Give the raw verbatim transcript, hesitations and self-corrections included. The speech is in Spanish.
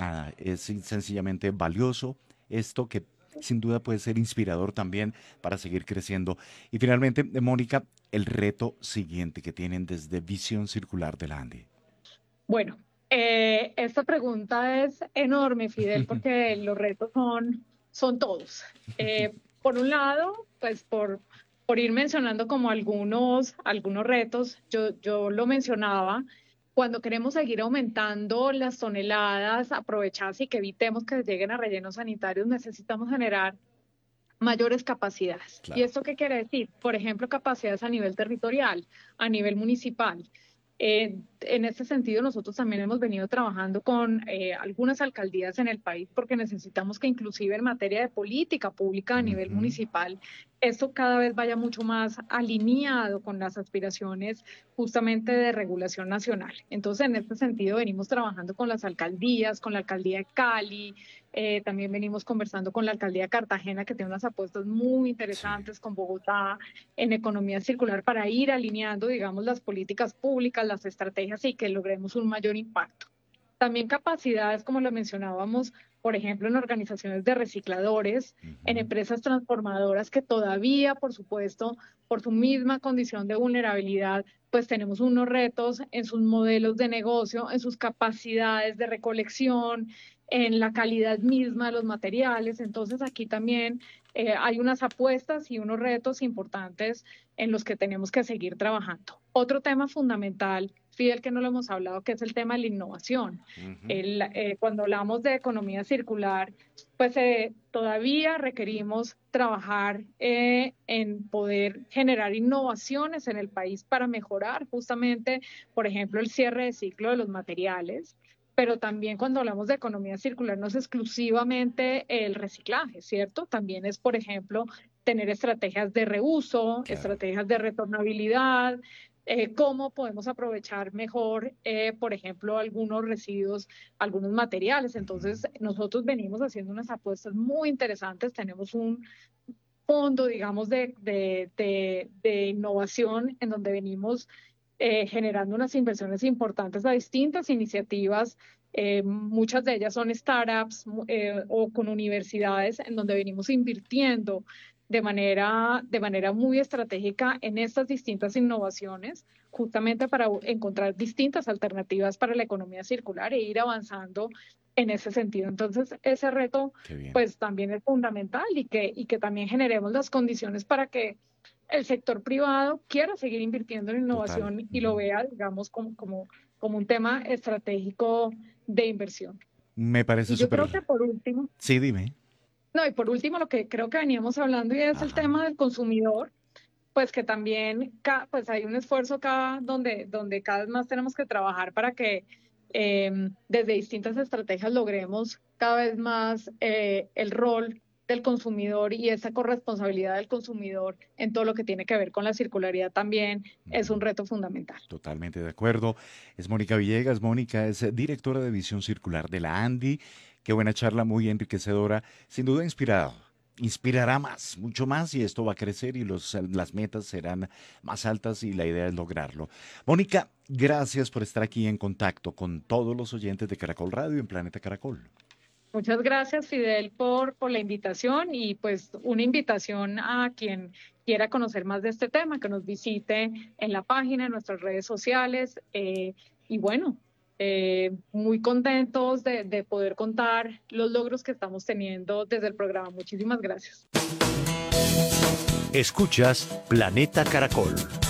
nada, es sencillamente valioso esto que sin duda puede ser inspirador también para seguir creciendo. Y finalmente, Mónica, el reto siguiente que tienen desde Visión Circular de la Andy. Bueno, eh, esta pregunta es enorme, Fidel, porque los retos son, son todos. Eh, por un lado, pues por, por ir mencionando como algunos, algunos retos, yo, yo lo mencionaba, cuando queremos seguir aumentando las toneladas aprovechadas y que evitemos que lleguen a rellenos sanitarios, necesitamos generar mayores capacidades. ¿Y Claro. esto qué quiere decir? Por ejemplo, capacidades a nivel territorial, a nivel municipal. Eh, en este sentido, nosotros también hemos venido trabajando con eh, algunas alcaldías en el país porque necesitamos que inclusive en materia de política pública a nivel Ujú. municipal, esto cada vez vaya mucho más alineado con las aspiraciones justamente de regulación nacional. Entonces, en este sentido, venimos trabajando con las alcaldías, con la alcaldía de Cali, eh, también venimos conversando con la alcaldía de Cartagena, que tiene unas apuestas muy Sí. interesantes con Bogotá en economía circular para ir alineando, digamos, las políticas públicas, las estrategias y que logremos un mayor impacto. También capacidades, como lo mencionábamos, por ejemplo, en organizaciones de recicladores, en Ujú. empresas transformadoras que todavía, por supuesto, por su misma condición de vulnerabilidad, pues tenemos unos retos en sus modelos de negocio, en sus capacidades de recolección, en la calidad misma de los materiales. Entonces, aquí también eh, hay unas apuestas y unos retos importantes en los que tenemos que seguir trabajando. Otro tema fundamental, Fidel, que no lo hemos hablado, que es el tema de la innovación. Ujú. El, eh, cuando hablamos de economía circular, pues eh, todavía requerimos trabajar eh, en poder generar innovaciones en el país para mejorar justamente, por ejemplo, el cierre de ciclo de los materiales. Pero también cuando hablamos de economía circular no es exclusivamente el reciclaje, ¿cierto? También es, por ejemplo, tener estrategias de reuso, Claro. estrategias de retornabilidad, eh, cómo podemos aprovechar mejor, eh, por ejemplo, algunos residuos, algunos materiales. Ujú. Entonces, nosotros venimos haciendo unas apuestas muy interesantes. Tenemos un fondo, digamos, de, de, de, de innovación en donde venimos eh, generando unas inversiones importantes a distintas iniciativas. Eh, muchas de ellas son startups eh, o con universidades en donde venimos invirtiendo de manera, de manera muy estratégica en estas distintas innovaciones, justamente para encontrar distintas alternativas para la economía circular e ir avanzando en ese sentido. Entonces, ese reto, Qué bien. pues también es fundamental y que, y que también generemos las condiciones para que el sector privado quiera seguir invirtiendo en Total. innovación y lo Ujú. vea, digamos, como, como, como un tema estratégico de inversión. Me parece Y yo creo que súper. por último, Sí, dime. no, y por último, lo que creo que veníamos hablando y es el Ajá. tema del consumidor, pues que también ca- pues hay un esfuerzo acá donde, donde cada vez más tenemos que trabajar para que eh, desde distintas estrategias logremos cada vez más eh, el rol del consumidor y esa corresponsabilidad del consumidor en todo lo que tiene que ver con la circularidad también es un Ujú. reto fundamental. Totalmente de acuerdo. Es Mónica Villegas. Mónica es eh, directora de Visión Circular de la Andy. Qué buena charla, muy enriquecedora. Sin duda inspirado. Inspirará más, mucho más, y esto va a crecer y los, las metas serán más altas y la idea es lograrlo. Mónica, gracias por estar aquí en contacto con todos los oyentes de Caracol Radio en Planeta Caracol. Muchas gracias, Fidel, por, por la invitación y pues una invitación a quien quiera conocer más de este tema, que nos visite en la página, en nuestras redes sociales. Eh, y bueno, eh, muy contentos de, de poder contar los logros que estamos teniendo desde el programa. Muchísimas gracias. Escuchas Planeta Caracol.